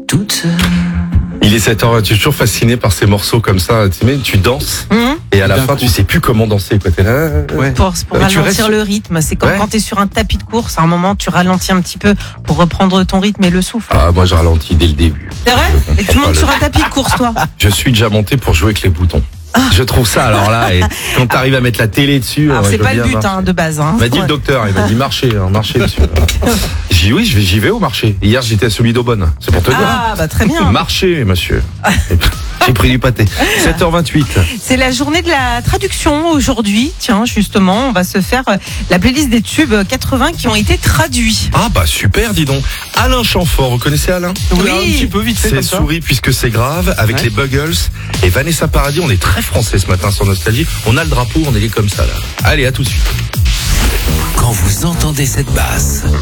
toute seule. Il est 7h, tu es toujours fasciné par ces morceaux comme ça, tu danses, et à la fin tu sais plus comment danser, quoi. T'es là, Pour tu ralentir restes- le rythme, c'est comme Ouais. quand t'es sur un tapis de course, à un moment tu ralentis un petit peu pour reprendre ton rythme et le souffle. Ah, moi je ralentis dès le début. C'est vrai? Et tu pas montes le- sur un tapis de course, toi? Je suis déjà monté pour jouer avec les boutons. Je trouve ça, alors là, et quand t'arrives à mettre la télé dessus... Alors je c'est veux pas le bien but marcher. de base. Hein. Il m'a dit le docteur, il m'a dit marcher dessus. J'ai dit oui, j'y vais au marché. Hier j'étais à celui d'Aubonne, c'est pour te dire. Ah bah très bien. Marcher, monsieur. J'ai pris du pâté. 7h28. C'est la journée de la traduction aujourd'hui. Tiens, justement, on va se faire la playlist des tubes 80 qui ont été traduits. Ah bah super, dis donc. Alain Chamfort, vous connaissez Alain? Oui. Un petit peu vite fait C'est comme ça. Souris puisque c'est grave, avec Ouais. les Buggles et Vanessa Paradis. On est très français ce matin sur Nostalgie. On a le drapeau, on est comme ça là. Allez, à tout de suite. Quand vous entendez cette basse,